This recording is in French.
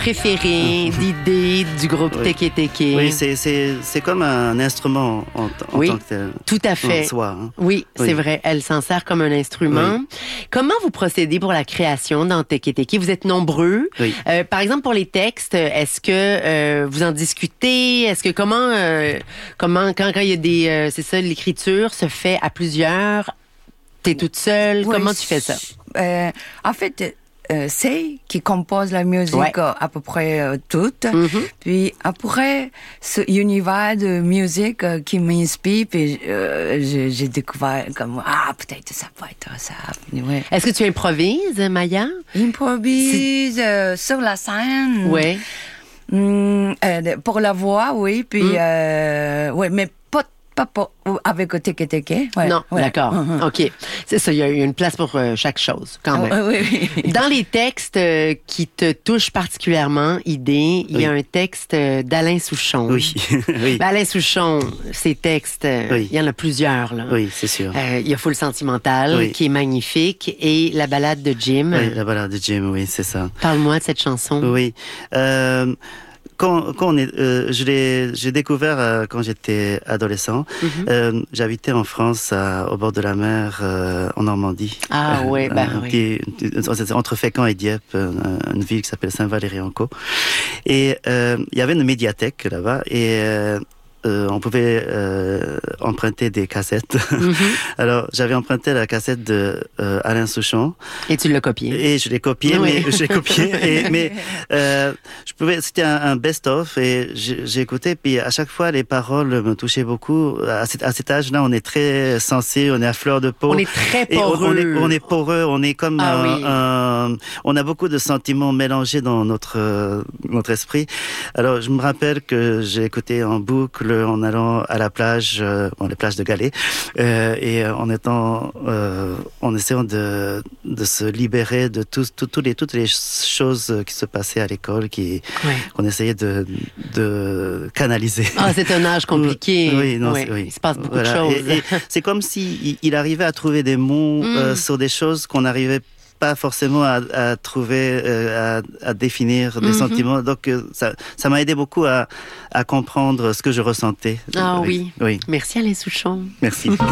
préférés, d'idées du groupe Teke Teke. Oui, c'est comme un instrument en tant que tel. Tout à fait. En soi. Hein. Oui, c'est vrai. Elle s'en sert comme un instrument. Oui. Comment vous procédez pour la création dans Teke Teke? Vous êtes nombreux. Oui. Par exemple, pour les textes, est-ce que vous en discutez? Est-ce que comment quand il y a des... c'est ça, l'écriture se fait à plusieurs? T'es toute seule? Oui, comment tu fais ça? En fait... c'est qui compose la musique à peu près toute. Mm-hmm. Puis après, ce univers de musique qui m'inspire, puis j'ai découvert comme peut-être ça peut être ça. Ouais. Est-ce que tu improvises, Maya? Improvise sur la scène. Oui. Pour la voix, oui. Puis ouais, mais pas avec Teke Teke. Ouais, non, d'accord. OK. C'est ça, il y a une place pour chaque chose, quand même. Oui. Dans les textes qui te touchent particulièrement, Idée, il y a un texte d'Alain Souchon. Oui. Oui. Ben, Alain Souchon, ses textes, il y en a plusieurs. Là. Oui, c'est sûr. Il y a Foule sentimentale, qui est magnifique, et La balade de Jim. Oui, La balade de Jim, oui, c'est ça. Parle-moi de cette chanson. Oui. Quand j'ai découvert quand j'étais adolescent. Mm-hmm. J'habitais en France, au bord de la mer, en Normandie. Ah oui, oui. Entre Fécamp et Dieppe, une ville qui s'appelle Saint-Valery-en-Caux. Et il y avait une médiathèque là-bas et on pouvait emprunter des cassettes. Mm-hmm. Alors, j'avais emprunté la cassette de Alain Souchon. Et tu l'as copié. Et je l'ai copié, mais j'ai copié. C'était un best-of et j'ai écouté. Puis à chaque fois, les paroles me touchaient beaucoup. À cet âge-là, on est très sensible, on est à fleur de peau. On est très poreux. On est poreux, on est comme on a beaucoup de sentiments mélangés dans notre esprit. Alors, je me rappelle que j'ai écouté en boucle en allant à la plage, les plages de Galets, et en essayant de se libérer de toutes les choses qui se passaient à l'école, qu'on essayait de canaliser. C'est un âge compliqué. Oui. Il se passe beaucoup de choses. Et c'est comme il arrivait à trouver des mots sur des choses qu'on n'arrivait pas forcément à trouver, à définir des sentiments. Donc, ça m'a aidé beaucoup à comprendre ce que je ressentais. Oui. Merci Alain Souchon. Merci.